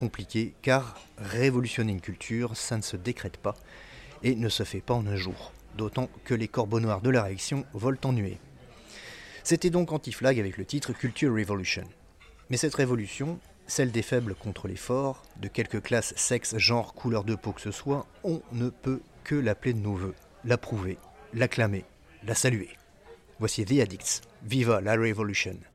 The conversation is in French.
compliqué car révolutionner une culture, ça ne se décrète pas et ne se fait pas en un jour. D'autant que les corbeaux noirs de la réaction volent en nuée. C'était donc Anti-Flag avec le titre Culture Revolution. Mais cette révolution, celle des faibles contre les forts, de quelque classe, sexe, genre, couleur de peau que ce soit, on ne peut que l'appeler de nos voeux, l'approuver, l'acclamer, la saluer. Voici The Addicts. Viva la Revolution!